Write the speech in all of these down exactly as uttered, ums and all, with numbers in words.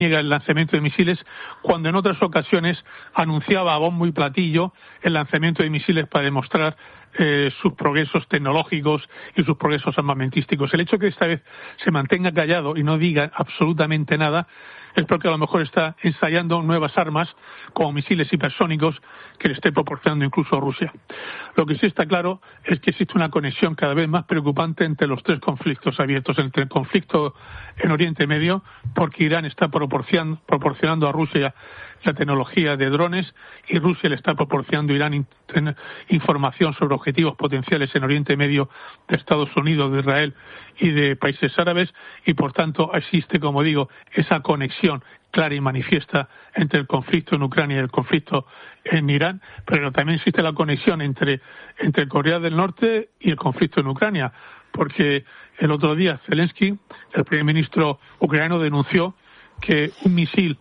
niega el lanzamiento de misiles, cuando en otras ocasiones anunciaba a bombo y platillo el lanzamiento de misiles para demostrar eh, sus progresos tecnológicos y sus progresos armamentísticos. El hecho de que esta vez se mantenga callado y no diga absolutamente nada es porque a lo mejor está ensayando nuevas armas como misiles hipersónicos que le esté proporcionando incluso a Rusia. Lo que sí está claro es que existe una conexión cada vez más preocupante entre los tres conflictos abiertos, entre el conflicto en Oriente Medio, porque Irán está proporcionando, proporcionando a Rusia la tecnología de drones y Rusia le está proporcionando a Irán in, información sobre objetivos potenciales en Oriente Medio de Estados Unidos, de Israel y de países árabes, y por tanto existe, como digo, esa conexión clara y manifiesta entre el conflicto en Ucrania y el conflicto en Irán, pero también existe la conexión entre, entre Corea del Norte y el conflicto en Ucrania, porque el otro día Zelensky, el primer ministro ucraniano, denunció que un misil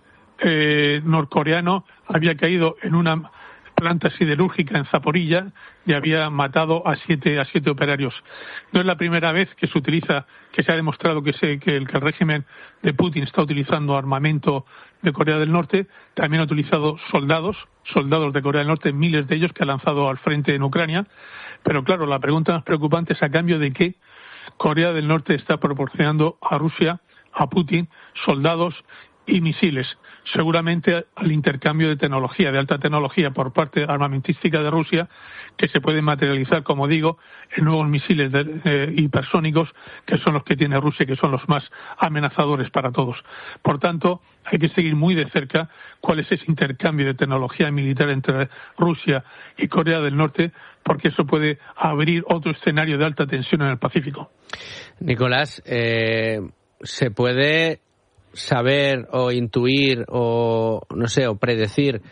eh, norcoreano había caído en una planta siderúrgica en Zaporilla y había matado a siete a siete operarios. No es la primera vez que se utiliza, que se ha demostrado que, se, que, el, que el régimen de Putin está utilizando armamento de Corea del Norte. También ha utilizado soldados, soldados de Corea del Norte, miles de ellos que ha lanzado al frente en Ucrania. Pero claro, la pregunta más preocupante es a cambio de qué Corea del Norte está proporcionando a Rusia, a Putin, soldados y misiles. Seguramente al intercambio de tecnología, de alta tecnología por parte armamentística de Rusia, que se pueden materializar, como digo, en nuevos misiles de, eh, hipersónicos, que son los que tiene Rusia, que son los más amenazadores para todos. Por tanto, hay que seguir muy de cerca cuál es ese intercambio de tecnología militar entre Rusia y Corea del Norte, porque eso puede abrir otro escenario de alta tensión en el Pacífico. Nicolás, eh, ¿se puede saber o intuir o no sé o predecir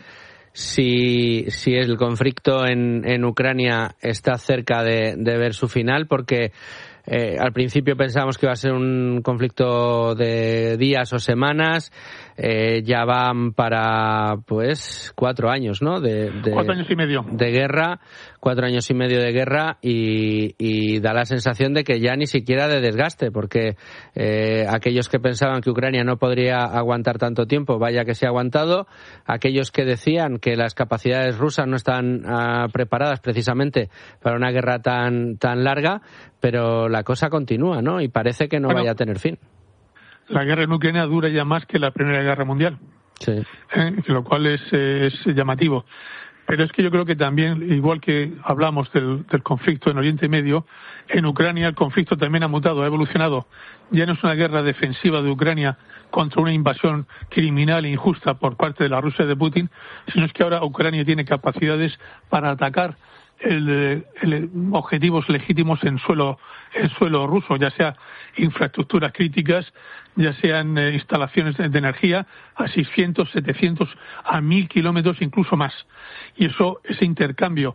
si si el conflicto en, en Ucrania está cerca de, de ver su final? Porque eh, al principio pensábamos que iba a ser un conflicto de días o semanas, eh, ya van para pues cuatro años, ¿no? De, de, cuatro años y medio de guerra, cuatro años y medio de guerra y, y da la sensación de que ya ni siquiera de desgaste, porque eh, aquellos que pensaban que Ucrania no podría aguantar tanto tiempo, vaya que se ha aguantado. Aquellos que decían que las capacidades rusas no están uh, preparadas precisamente para una guerra tan tan larga, pero la cosa continúa, ¿no? Y parece que no bueno, vaya a tener fin. La guerra en Ucrania dura ya más que la Primera Guerra Mundial, sí. ¿eh? Lo cual es, es llamativo. Pero es que yo creo que también, igual que hablamos del, del conflicto en Oriente Medio, en Ucrania el conflicto también ha mutado, ha evolucionado. Ya no es una guerra defensiva de Ucrania contra una invasión criminal e injusta por parte de la Rusia de Putin, sino es que ahora Ucrania tiene capacidades para atacar el, el, objetivos legítimos en suelo, en suelo ruso, ya sea infraestructuras críticas, ya sean eh, instalaciones de, de energía a seiscientos, setecientos, a mil kilómetros, incluso más. Y eso, ese intercambio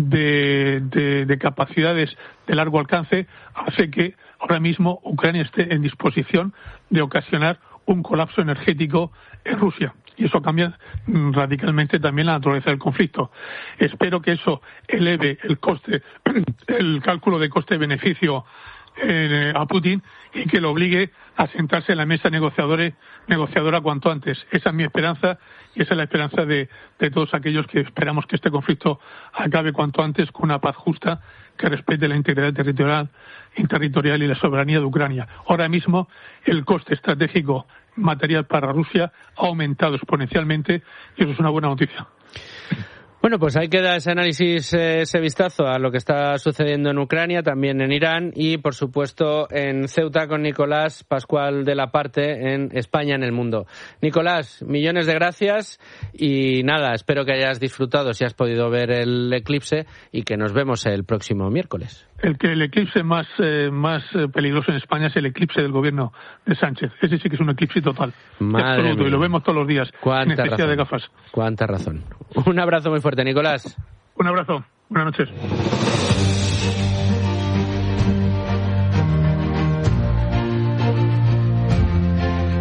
de, de, de capacidades de largo alcance hace que ahora mismo Ucrania esté en disposición de ocasionar un colapso energético en Rusia. Y eso cambia radicalmente también la naturaleza del conflicto. Espero que eso eleve el coste, el cálculo de coste-beneficio eh, a Putin y que lo obligue a sentarse en la mesa negociadora, negociadora cuanto antes. Esa es mi esperanza y esa es la esperanza de, de todos aquellos que esperamos que este conflicto acabe cuanto antes con una paz justa que respete la integridad territorial, territorial y la soberanía de Ucrania. Ahora mismo el coste estratégico material para Rusia ha aumentado exponencialmente y eso es una buena noticia. Bueno, pues ahí queda ese análisis, ese vistazo a lo que está sucediendo en Ucrania, también en Irán y, por supuesto, en Ceuta con Nicolás Pascual de la Parte en España en el Mundo. Nicolás, millones de gracias y nada, espero que hayas disfrutado si has podido ver el eclipse y que nos vemos el próximo miércoles. El que el eclipse más eh, más peligroso en España es el eclipse del gobierno de Sánchez. Ese sí que es un eclipse total. Madre absoluto, mía. Y lo vemos todos los días, sin necesidad razón. de gafas. Cuánta razón. Un abrazo muy fuerte, Nicolás. Un abrazo. Buenas noches.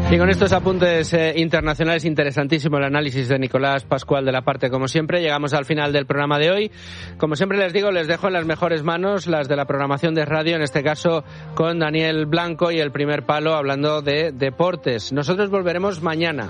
Y con estos apuntes eh, internacionales, interesantísimo el análisis de Nicolás Pascual de la Parte, como siempre. Llegamos al final del programa de hoy. Como siempre les digo, les dejo en las mejores manos, las de la programación de radio, en este caso con Daniel Blanco y El Primer Palo, hablando de deportes. Nosotros volveremos mañana.